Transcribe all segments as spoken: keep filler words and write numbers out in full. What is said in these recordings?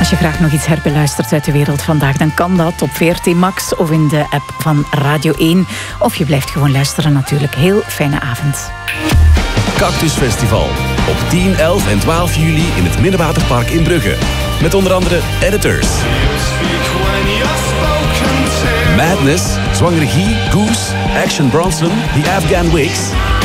Als je graag nog iets herbeluistert uit de wereld vandaag, dan kan dat op V R T Max of in de app van Radio één. Of je blijft gewoon luisteren natuurlijk. Heel fijne avond. Cactus Festival. Op tien, elf en twaalf juli in het Middenwaterpark in Brugge. Met onder andere Editors, Madness, Zwangere Guy, Goose, Action Bronson, The Afghan Wigs,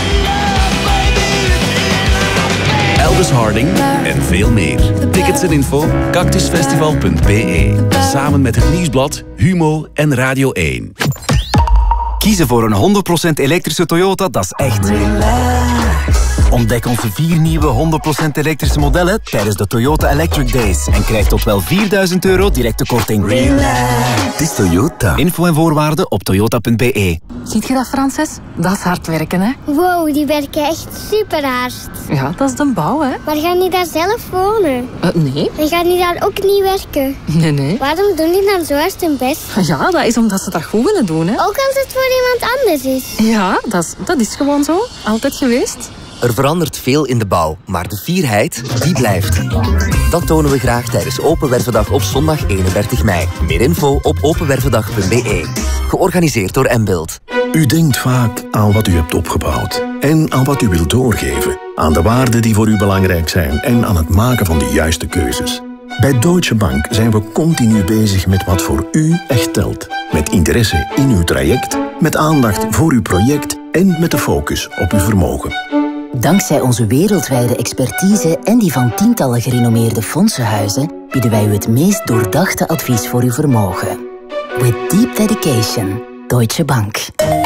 Elvis Harding en veel meer. Tickets en info cactusfestival punt b e. Samen met het Nieuwsblad, Humo en Radio één. Kiezen voor een honderd procent elektrische Toyota, dat is echt relax. Ontdek onze vier nieuwe honderd procent elektrische modellen tijdens de Toyota Electric Days. En krijg tot wel vierduizend euro directe korting. Relax. Het is Toyota. Info en voorwaarden op toyota punt b e. Ziet je dat, Frances? Dat is hard werken, hè? Wow, die werken echt super hard. Ja, dat is de bouw, hè? Maar gaan die daar zelf wonen? Uh, nee. En gaan die daar ook niet werken? Nee, nee. Waarom doen die dan zo hard hun best? Ja, dat is omdat ze dat goed willen doen, hè? Ook als het voor iemand anders is? Ja, dat is, dat is gewoon zo. Altijd geweest. Er verandert veel in de bouw, maar de fierheid, die blijft. Dat tonen we graag tijdens Open Wervendag op zondag eenendertig mei. Meer info op openwervendag punt b e. Georganiseerd door Mbuild. U denkt vaak aan wat u hebt opgebouwd en aan wat u wilt doorgeven. Aan de waarden die voor u belangrijk zijn en aan het maken van de juiste keuzes. Bij Deutsche Bank zijn we continu bezig met wat voor u echt telt. Met interesse in uw traject, met aandacht voor uw project en met de focus op uw vermogen. Dankzij onze wereldwijde expertise en die van tientallen gerenommeerde fondsenhuizen bieden wij u het meest doordachte advies voor uw vermogen. With deep dedication, Deutsche Bank.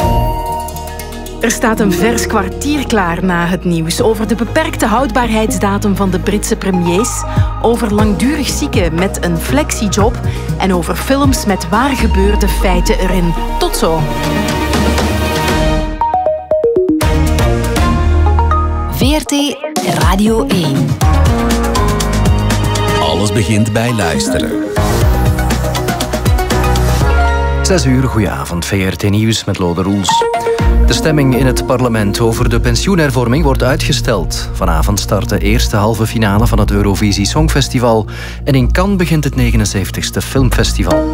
Er staat een vers kwartier klaar na het nieuws over de beperkte houdbaarheidsdatum van de Britse premiers, over langdurig zieken met een flexiejob en over films met waargebeurde feiten erin. Tot zo. V R T Radio één. Alles begint bij luisteren. Zes uur, goedenavond. V R T Nieuws met Lode Roels. De stemming in het parlement over de pensioenhervorming wordt uitgesteld. Vanavond start de eerste halve finale van het Eurovisie Songfestival. En in Cannes begint het negenenzeventigste filmfestival.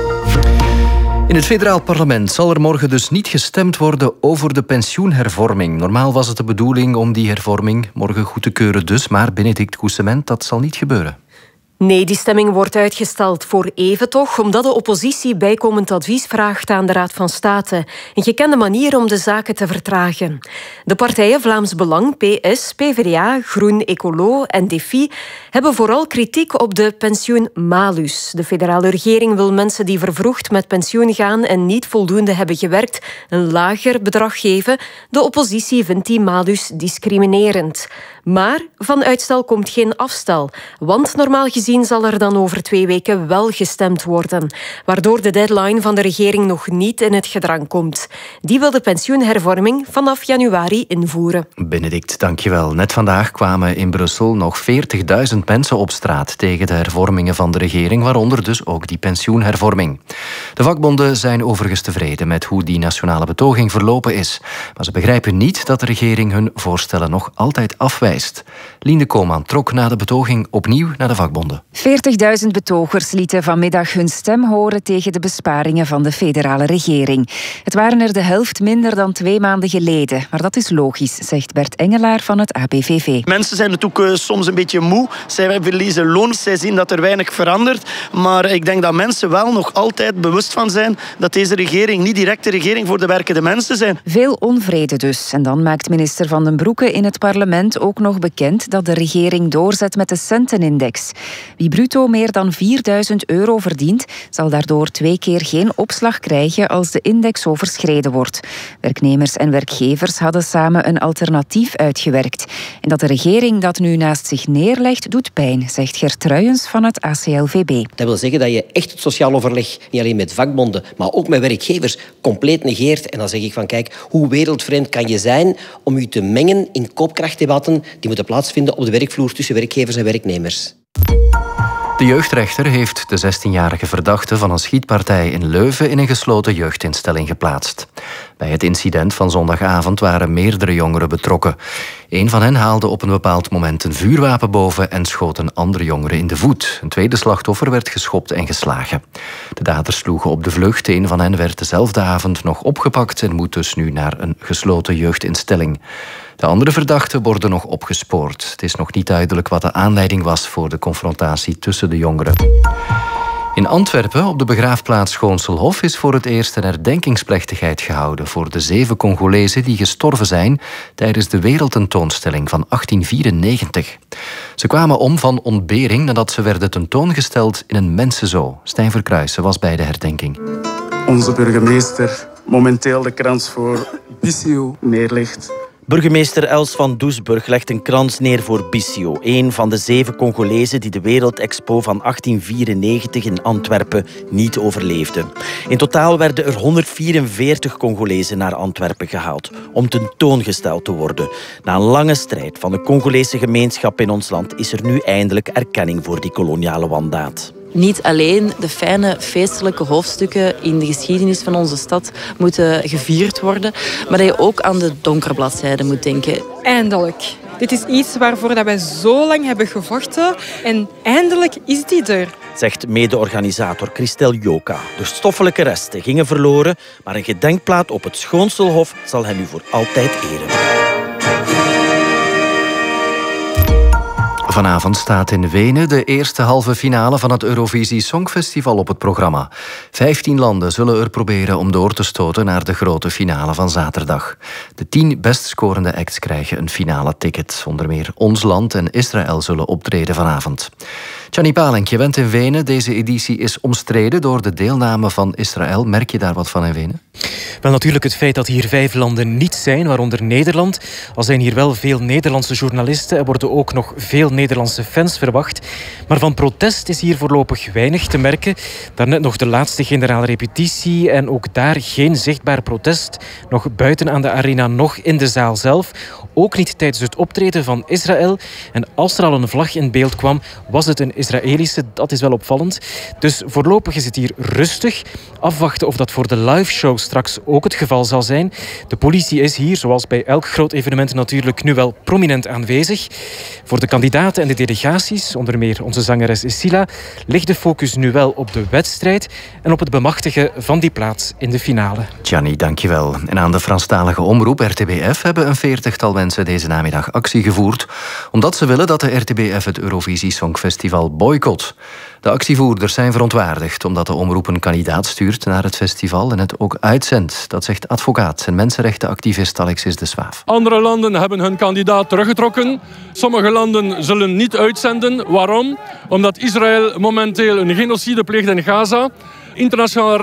In het federaal parlement zal er morgen dus niet gestemd worden over de pensioenhervorming. Normaal was het de bedoeling om die hervorming morgen goed te keuren dus, maar Benedict Coussement, dat zal niet gebeuren. Nee, die stemming wordt uitgesteld voor even toch, omdat de oppositie bijkomend advies vraagt aan de Raad van State. Een gekende manier om de zaken te vertragen. De partijen Vlaams Belang, P S, P V D A, Groen, Ecolo en Defi hebben vooral kritiek op de pensioenmalus. De federale regering wil mensen die vervroegd met pensioen gaan en niet voldoende hebben gewerkt een lager bedrag geven. De oppositie vindt die malus discriminerend. Maar van uitstel komt geen afstel, want normaal gezien zal er dan over twee weken wel gestemd worden, waardoor de deadline van de regering nog niet in het gedrang komt. Die wil de pensioenhervorming vanaf januari invoeren. Benedict, dankjewel. Net vandaag kwamen in Brussel nog veertigduizend mensen op straat tegen de hervormingen van de regering, waaronder dus ook die pensioenhervorming. De vakbonden zijn overigens tevreden met hoe die nationale betoging verlopen is, maar ze begrijpen niet dat de regering hun voorstellen nog altijd afwijst. Lien Koopman trok na de betoging opnieuw naar de vakbonden. veertigduizend betogers lieten vanmiddag hun stem horen tegen de besparingen van de federale regering. Het waren er de helft minder dan twee maanden geleden. Maar dat is logisch, zegt Bert Engelaar van het A B V V. Mensen zijn natuurlijk uh, soms een beetje moe. Zij verliezen loon. Zij zien dat er weinig verandert. Maar ik denk dat mensen wel nog altijd bewust van zijn dat deze regering niet direct de regering voor de werkende mensen zijn. Veel onvrede dus. En dan maakt minister Van den Broeke in het parlement ook nog bekend dat de regering doorzet met de centenindex. Wie bruto meer dan vierduizend euro verdient, zal daardoor twee keer geen opslag krijgen als de index overschreden wordt. Werknemers en werkgevers hadden samen een alternatief uitgewerkt. En dat de regering dat nu naast zich neerlegt, doet pijn, zegt Gert Truijens van het A C L V B. Dat wil zeggen dat je echt het sociaal overleg, niet alleen met vakbonden, maar ook met werkgevers, compleet negeert. En dan zeg ik van kijk, hoe wereldvreemd kan je zijn om je te mengen in koopkrachtdebatten die moeten plaatsvinden op de werkvloer tussen werkgevers en werknemers. De jeugdrechter heeft de zestienjarige verdachte van een schietpartij in Leuven in een gesloten jeugdinstelling geplaatst. Bij het incident van zondagavond waren meerdere jongeren betrokken. Een van hen haalde op een bepaald moment een vuurwapen boven en schoot een andere jongere in de voet. Een tweede slachtoffer werd geschopt en geslagen. De daders sloegen op de vlucht. Een van hen werd dezelfde avond nog opgepakt en moet dus nu naar een gesloten jeugdinstelling. De andere verdachten worden nog opgespoord. Het is nog niet duidelijk wat de aanleiding was voor de confrontatie tussen de jongeren. In Antwerpen, op de begraafplaats Schoonselhof, is voor het eerst een herdenkingsplechtigheid gehouden voor de zeven Congolezen die gestorven zijn tijdens de wereldtentoonstelling van achttien vierennegentig. Ze kwamen om van ontbering nadat ze werden tentoongesteld in een mensenzoo. Stijn Verkruijsen was bij de herdenking. Onze burgemeester momenteel de krans voor Bissio neerlegt. Burgemeester Els van Doesburg legt een krans neer voor Bissio, een van de zeven Congolezen die de Wereldexpo van achttien vierennegentig in Antwerpen niet overleefden. In totaal werden er honderdvierenveertig Congolezen naar Antwerpen gehaald om tentoongesteld te worden. Na een lange strijd van de Congolese gemeenschap in ons land is er nu eindelijk erkenning voor die koloniale wandaad. Niet alleen de fijne feestelijke hoofdstukken in de geschiedenis van onze stad moeten gevierd worden, maar dat je ook aan de donkere bladzijden moet denken. Eindelijk. Dit is iets waarvoor wij zo lang hebben gevochten en eindelijk is die er. Zegt mede-organisator Christel Joka. De stoffelijke resten gingen verloren, maar een gedenkplaat op het Schoonselhof zal hen nu voor altijd eren. Vanavond staat in Wenen de eerste halve finale van het Eurovisie Songfestival op het programma. Vijftien landen zullen er proberen om door te stoten naar de grote finale van zaterdag. De tien best scorende acts krijgen een finale ticket. Onder meer ons land en Israël zullen optreden vanavond. Gianni Palink, je bent in Wenen. Deze editie is omstreden door de deelname van Israël. Merk je daar wat van in Wenen? Wel, natuurlijk het feit dat hier vijf landen niet zijn, waaronder Nederland. Al zijn hier wel veel Nederlandse journalisten. Er worden ook nog veel Nederlandse fans verwacht. Maar van protest is hier voorlopig weinig te merken. Daarnet nog de laatste generale repetitie en ook daar geen zichtbaar protest. Nog buiten aan de arena, nog in de zaal zelf. Ook niet tijdens het optreden van Israël. En als er al een vlag in beeld kwam, was het een Israëlische. Dat is wel opvallend. Dus voorlopig is het hier rustig. Afwachten of dat voor de liveshow straks ook het geval zal zijn. De politie is hier, zoals bij elk groot evenement natuurlijk, nu wel prominent aanwezig. Voor de kandidaten en de delegaties, onder meer onze zangeres Sila, ligt de focus nu wel op de wedstrijd en op het bemachtigen van die plaats in de finale. Gianni, dankjewel. En aan de Franstalige omroep R T B F hebben een veertigtal mensen deze namiddag actie gevoerd, omdat ze willen dat de R T B F het Eurovisie Songfestival boycott. De actievoerders zijn verontwaardigd omdat de omroep een kandidaat stuurt naar het festival en het ook uitzendt. Dat zegt advocaat en mensenrechtenactivist Alexis de Swaaf. Andere landen hebben hun kandidaat teruggetrokken. Sommige landen zullen niet uitzenden. Waarom? Omdat Israël momenteel een genocide pleegt in Gaza. Internationaal